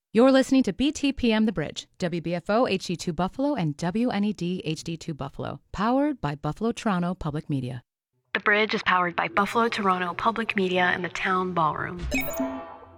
You're listening to BTPM The Bridge, WBFO HD2 Buffalo and WNED HD2 Buffalo, powered by Buffalo Toronto Public Media. The Bridge is powered by Buffalo Toronto Public Media and the Town Ballroom.